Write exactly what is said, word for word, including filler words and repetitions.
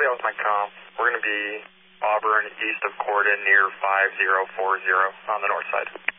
Copy, that was my comp. We're going to be Auburn, east of Corden, near five zero four zero on the north side.